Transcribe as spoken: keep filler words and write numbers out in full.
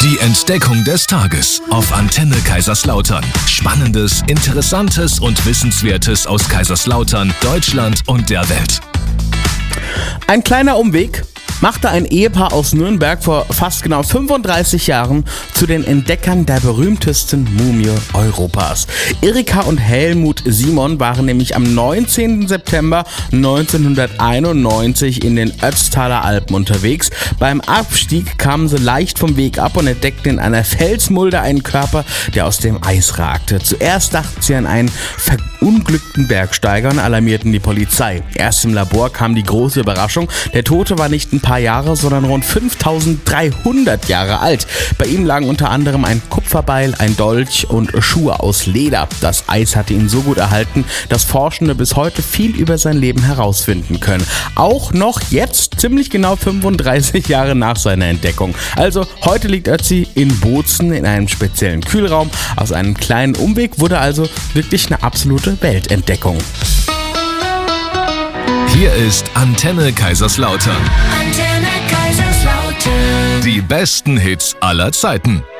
Die Entdeckung des Tages auf Antenne Kaiserslautern. Spannendes, Interessantes und Wissenswertes aus Kaiserslautern, Deutschland und der Welt. Ein kleiner Umweg machte ein Ehepaar aus Nürnberg vor fast genau fünfunddreißig Jahren zu den Entdeckern der berühmtesten Mumie Europas. Erika und Helmut Simon waren nämlich am neunzehnten September neunzehnhunderteinundneunzig in den Ötztaler Alpen unterwegs. Beim Abstieg kamen sie leicht vom Weg ab und entdeckten in einer Felsmulde einen Körper, der aus dem Eis ragte. Zuerst dachten sie an einen verunglückten Bergsteiger und alarmierten die Polizei. Erst im Labor kam die große Überraschung: Der Tote war nicht ein paar Jahre, sondern rund fünftausenddreihundert Jahre alt. Bei ihm lagen unter anderem ein Kupferbeil, ein Dolch und Schuhe aus Leder. Das Eis hatte ihn so gut erhalten, dass Forschende bis heute viel über sein Leben herausfinden können. Auch noch jetzt, ziemlich genau fünfunddreißig Jahre nach seiner Entdeckung. Also heute liegt Ötzi in Bozen in einem speziellen Kühlraum. Aus einem kleinen Umweg wurde also wirklich eine absolute Weltentdeckung. Hier ist Antenne Kaiserslautern. Antenne Kaiserslautern. Die besten Hits aller Zeiten.